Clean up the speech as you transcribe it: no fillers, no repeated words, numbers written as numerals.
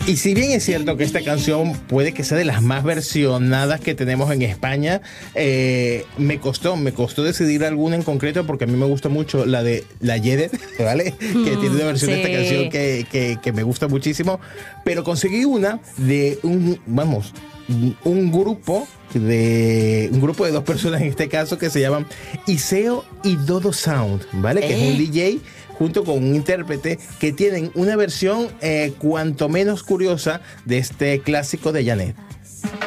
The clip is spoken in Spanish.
Y si bien es cierto que esta canción puede que sea de las más versionadas que tenemos en España, me costó decidir alguna en concreto porque a mí me gusta mucho la de La Yedet, ¿vale? Que tiene una versión de esta canción que me gusta muchísimo, pero conseguí una de un grupo de 2 personas en este caso que se llaman Iseo y Dodo Sound, ¿vale? Que es un DJ junto con un intérprete que tienen una versión cuanto menos curiosa de este clásico de Janet.